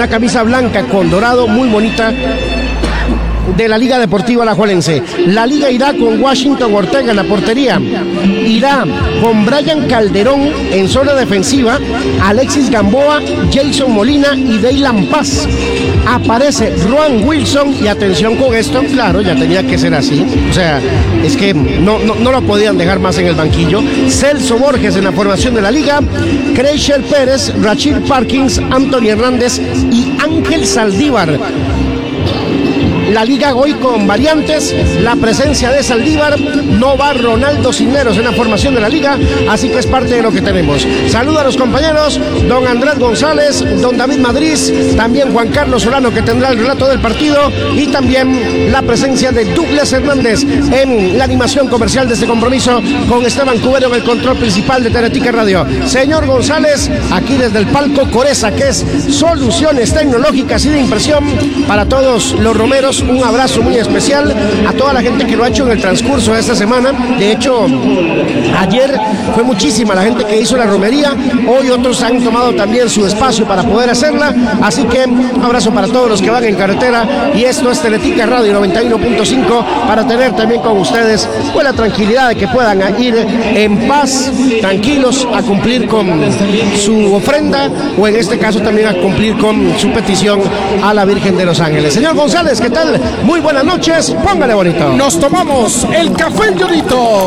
una camisa blanca con dorado, muy bonita, de la Liga Deportiva Alajuelense. La Liga irá con Washington Ortega en la portería, irá con Brian Calderón en zona defensiva, Alexis Gamboa, Jason Molina y Deylan Paz. Aparece Roan Wilson, y atención con esto, claro, ya tenía que ser así, o sea, es que no lo podían dejar más en el banquillo. Celso Borges en la formación de la Liga, Creighel Pérez, Rachid Parkins, Anthony Hernández y Ángel Saldívar. La Liga hoy con variantes, la presencia de Saldívar, no va Ronaldo Cisneros en la formación de la Liga, así que es parte de lo que tenemos. Saludo a los compañeros, don Andrés González, don David Madrid, también Juan Carlos Solano, que tendrá el relato del partido, y también la presencia de Douglas Hernández en la animación comercial de este compromiso, con Esteban Cubero en el control principal de Teletica Radio. Señor González, aquí desde el palco Coresa, que es soluciones tecnológicas y de impresión para todos los romeros. Un abrazo muy especial a toda la gente que lo ha hecho en el transcurso de esta semana. De hecho, ayer fue muchísima la gente que hizo la romería. Hoy otros han tomado también su espacio para poder hacerla. Así que un abrazo para todos los que van en carretera. Y esto es Teletica Radio 91.5 para tener también con ustedes pues la tranquilidad de que puedan ir en paz, tranquilos, a cumplir con su ofrenda, o en este caso también a cumplir con su petición a la Virgen de los Ángeles. Señor González, ¿qué tal? Muy buenas noches, póngale bonito. Nos tomamos el café El Yodito.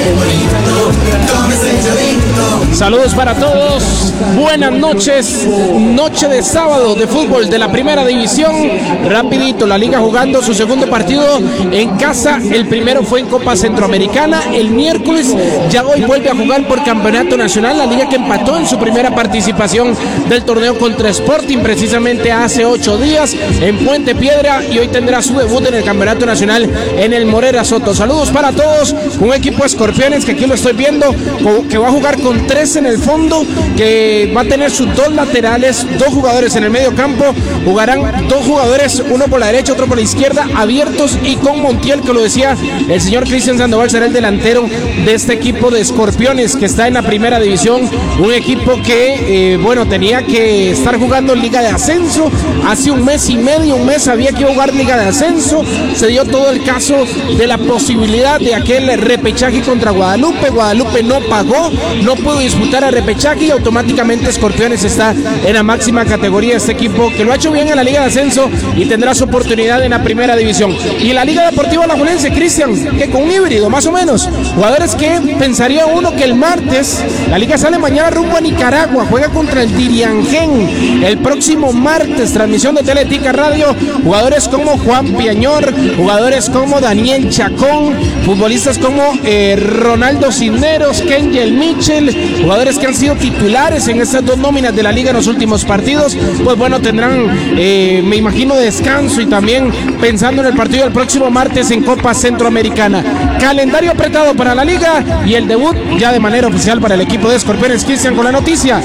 Saludos para todos, buenas noches, noche de sábado de fútbol de la primera división. Rapidito, la Liga jugando su segundo partido en casa, el primero fue en Copa Centroamericana, el miércoles, ya hoy vuelve a jugar por Campeonato Nacional, la Liga que empató en su primera participación del torneo contra Sporting precisamente hace 8 días en Puente Piedra, y hoy tendrá su debut en el Campeonato Nacional en el Morera Soto. Saludos para todos, un equipo de Escorpiones que aquí lo estoy viendo, que va a jugar con 3 en el fondo, que va a tener sus 2 laterales, 2 jugadores en el medio campo, jugarán 2 jugadores, uno por la derecha, otro por la izquierda, abiertos, y con Montiel, que lo decía el señor Cristian Sandoval, será el delantero de este equipo de Escorpiones que está en la primera división, un equipo que bueno, tenía que estar jugando Liga de Ascenso, hace un mes y medio, un mes había que jugar Liga de Ascenso, se dio todo el caso de la posibilidad de aquel repechaje contra Guadalupe no pagó, no pudo disputar el repechaje, y automáticamente Escorpiones está en la máxima categoría, este equipo que lo ha hecho bien en la Liga de Ascenso y tendrá su oportunidad en la primera división. Y la Liga Deportiva Alajuelense, Cristian, que con un híbrido más o menos, jugadores que pensaría uno que el martes, la Liga sale mañana rumbo a Nicaragua, juega contra el Diriangén el próximo martes, transmisión de Teletica Radio, jugadores como Juan Piañor, jugadores como Daniel Chacón, futbolistas como Ronaldo Cisneros, Kenjel Mitchell, jugadores que han sido titulares en estas 2 nóminas de la Liga en los últimos partidos, pues bueno, tendrán me imagino descanso, y también pensando en el partido del próximo martes en Copa Centroamericana. Calendario apretado para la Liga y el debut ya de manera oficial para el equipo de Escorpiones. Cristian, con la noticia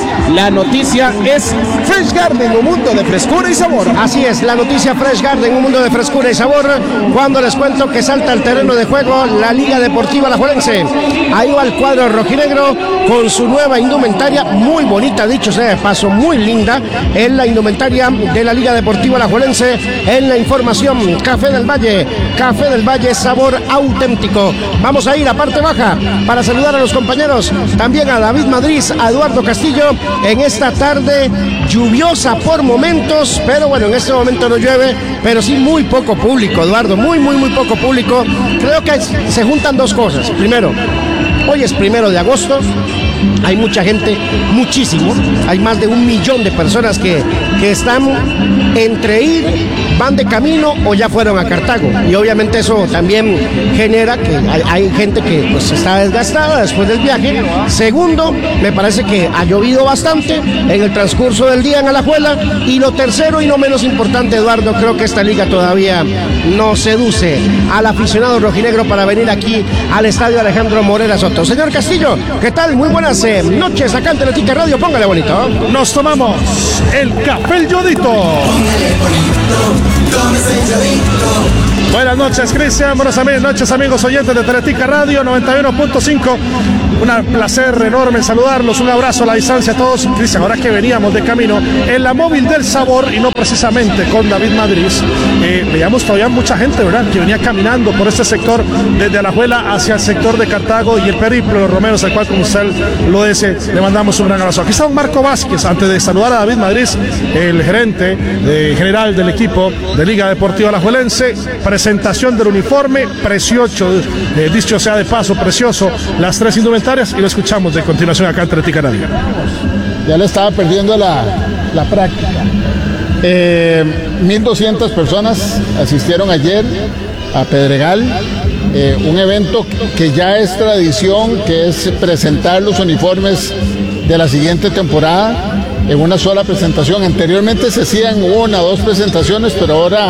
es Fresh Garden, un mundo de frescura y sabor. Así es, la noticia Fresh Garden, un mundo de frescura y sabor, cuando les cuento que salta al terreno de juego la Liga Deportiva Alajuelense. Ahí va el cuadro rojinegro con su nueva indumentaria, muy bonita, dicho sea de paso, muy linda, es la indumentaria de la Liga Deportiva Alajuelense. En la información, Café del Valle, sabor auténtico. Vamos a ir a parte baja para saludar a los compañeros, también a David Madrid, a Eduardo Castillo, en esta tarde lluviosa por momentos, pero bueno, en este momento no llueve, pero sí muy poco público, Eduardo, muy poco público. Creo que se juntan 2 cosas. Primero, hoy es 1 de agosto, hay mucha gente, muchísimo, hay más de 1 millón de personas que están entre ir, van de camino o ya fueron a Cartago, y obviamente eso también genera que hay gente que pues está desgastada después del viaje. Segundo, me parece que ha llovido bastante en el transcurso del día en Alajuela, y lo tercero y no menos importante, Eduardo, creo que esta liga todavía no seduce al aficionado rojinegro para venir aquí al estadio Alejandro Morera Soto. Señor Castillo, ¿qué tal? Muy buenas noches acá en Teletica Radio, póngale bonito. Nos tomamos el café El Yodito. Póngale bonito, tómese el Yodito. Buenas noches, Cristian. Buenas noches, amigos oyentes de Teletica Radio 91.5. Un placer enorme saludarlos. Un abrazo a la distancia a todos. Cristian, ahora que veníamos de camino en la móvil del sabor y no precisamente con David Madrid, veíamos todavía mucha gente, ¿verdad?, que venía caminando por este sector desde Alajuela hacia el sector de Cartago y el periplo de los Romeros, al cual, como usted lo dice, le mandamos un gran abrazo. Aquí está don Marco Vázquez. Antes de saludar a David Madrid, el gerente general del equipo de Liga Deportiva Alajuelense, presentación del uniforme, precioso, dicho sea de paso, precioso, las tres indumentarias, y lo escuchamos de continuación acá en Teletica Radio. Ya le estaba perdiendo la práctica. 1.200 personas asistieron ayer a Pedregal, un evento que ya es tradición, que es presentar los uniformes de la siguiente temporada en una sola presentación. Anteriormente se hacían 1 o 2 presentaciones, pero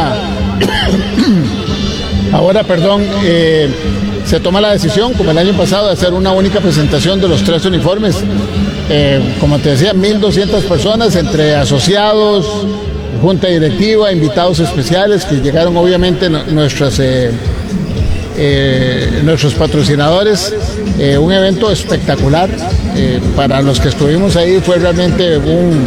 ahora se toma la decisión, como el año pasado, de hacer una única presentación de los 3 uniformes. Como te decía, 1.200 personas, entre asociados, junta directiva, invitados especiales que llegaron, obviamente nuestros patrocinadores. Un evento espectacular. Para los que estuvimos ahí fue realmente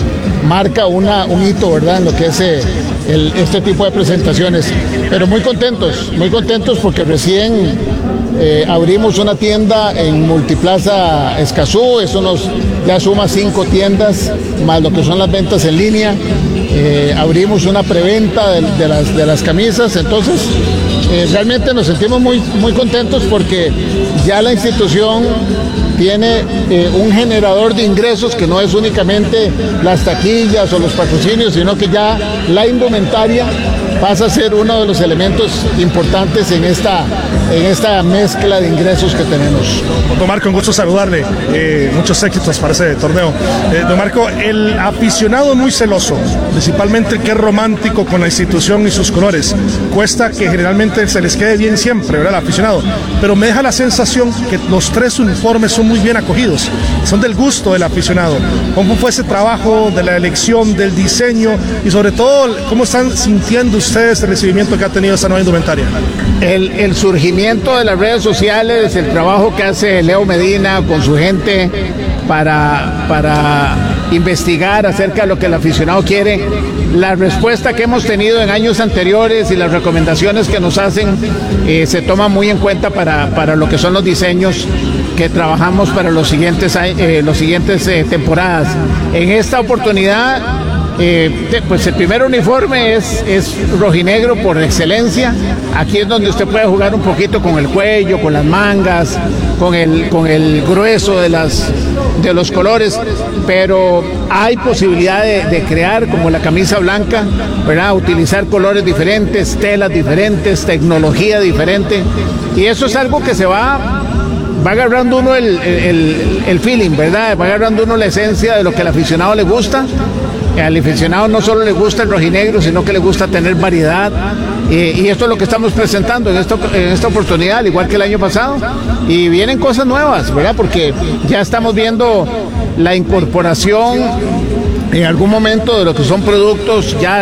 un hito, ¿verdad?, en lo que es este tipo de presentaciones. Pero muy contentos porque recién abrimos una tienda en Multiplaza Escazú. Eso ya suma 5 tiendas, más lo que son las ventas en línea. Abrimos una preventa de las camisas. Entonces realmente nos sentimos muy contentos porque ya la institución tiene un generador de ingresos que no es únicamente las taquillas o los patrocinios, sino que ya la indumentaria pasa a ser uno de los elementos importantes en esta mezcla de ingresos que tenemos. Don Marco, un gusto saludarle. Muchos éxitos para ese torneo. Don Marco, el aficionado es muy celoso, principalmente el que es romántico con la institución y sus colores. Cuesta que generalmente se les quede bien siempre, ¿verdad?, el aficionado. Pero me deja la sensación que los 3 uniformes son muy bien acogidos, son del gusto del aficionado. ¿Cómo fue ese trabajo de la elección, del diseño y sobre todo cómo están sintiendo ustedes el recibimiento que ha tenido esta nueva indumentaria? El surgimiento de las redes sociales, el trabajo que hace Leo Medina con su gente para investigar acerca de lo que el aficionado quiere, la respuesta que hemos tenido en años anteriores y las recomendaciones que nos hacen se toman muy en cuenta para lo que son los diseños que trabajamos para los siguientes temporadas. En esta oportunidad, pues el primer uniforme es rojinegro por excelencia. Aquí es donde usted puede jugar un poquito con el cuello, con las mangas, con el grueso de los colores, pero hay posibilidad de crear, como la camisa blanca, ¿verdad?, utilizar colores diferentes, telas diferentes, tecnología diferente, y eso es algo que va agarrando uno el feeling, ¿verdad?, va agarrando uno la esencia de lo que al aficionado le gusta. Al aficionado no solo le gusta el rojinegro, sino que le gusta tener variedad, y esto es lo que estamos presentando en esta oportunidad, al igual que el año pasado, y vienen cosas nuevas, ¿verdad?, porque ya estamos viendo la incorporación en algún momento de lo que son productos ya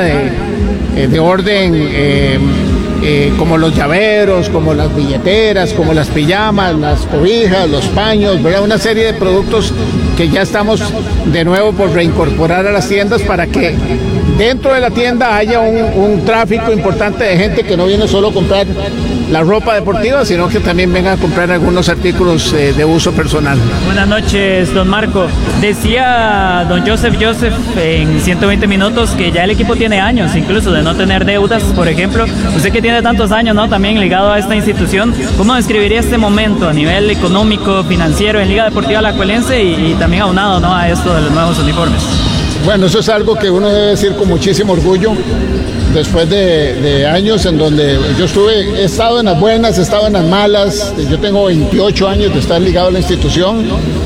de orden, como los llaveros, como las billeteras, como las pijamas, las cobijas, los paños, ¿verdad?, una serie de productos que ya estamos de nuevo por reincorporar a las tiendas para que dentro de la tienda haya un tráfico importante de gente que no viene solo a comprar la ropa deportiva, sino que también venga a comprar algunos artículos de uso personal. Buenas noches, don Marco. Decía don Joseph en 120 minutos que ya el equipo tiene años, incluso de no tener deudas, por ejemplo. Usted que tiene tantos años, ¿no?, también ligado a esta institución, ¿cómo describiría este momento a nivel económico, financiero en Liga Deportiva Alajuelense y también aunado, ¿no?, a esto de los nuevos uniformes? Bueno, eso es algo que uno debe decir con muchísimo orgullo, después de años en donde he estado en las buenas, he estado en las malas. Yo tengo 28 años de estar ligado a la institución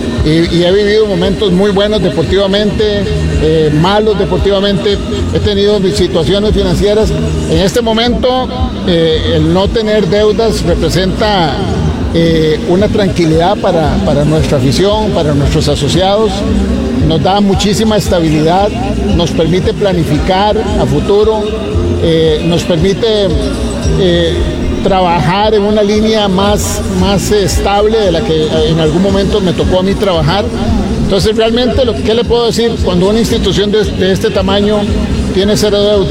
y he vivido momentos muy buenos deportivamente, malos deportivamente. He tenido situaciones financieras. En este momento, el no tener deudas representa una tranquilidad para nuestra afición, para nuestros asociados. Nos da muchísima estabilidad, nos permite planificar a futuro, nos permite trabajar en una línea más estable de la que en algún momento me tocó a mí trabajar. Entonces realmente, ¿qué le puedo decir? Cuando una institución de este tamaño tiene cero deuda,